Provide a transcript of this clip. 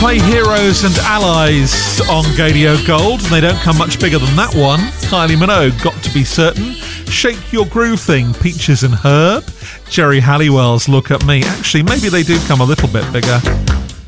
play Heroes and Allies on Gadio Gold, and they don't come much bigger than that one. Kylie Minogue, Got to Be Certain. Shake Your Groove Thing, Peaches and Herb. Jerry Halliwell's Look at Me. Actually, maybe they do come a little bit bigger.